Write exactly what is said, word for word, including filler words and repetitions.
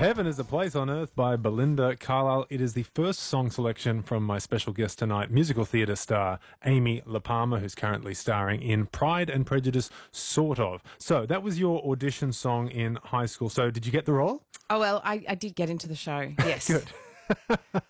Heaven is a Place on Earth by Belinda Carlisle. It is the first song selection from my special guest tonight, musical theatre star Amy La Palmer, who's currently starring in Pride and Prejudice, sort of. So that was your audition song in high school. So did you get the role? Oh, well, I, I did get into the show, yes. Good.